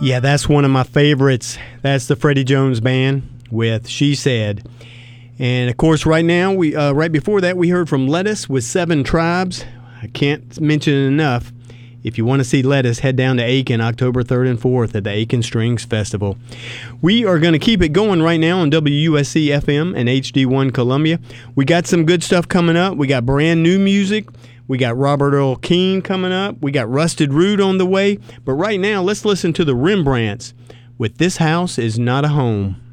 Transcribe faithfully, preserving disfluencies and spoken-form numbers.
Yeah, that's one of my favorites. That's the Freddie Jones Band with She Said. And of course, right now, we uh, right before that, we heard from Lettuce with Seven Tribes. I can't mention it enough. If you want to see Lettuce, head down to Aiken October third and fourth at the Aiken Strings Festival. We are going to keep it going right now on W U S C F M and H D one Columbia. We got some good stuff coming up. We got brand new music. We got Robert Earl Keen coming up. We got Rusted Root on the way. But right now, let's listen to the Rembrandts with This House Is Not a Home.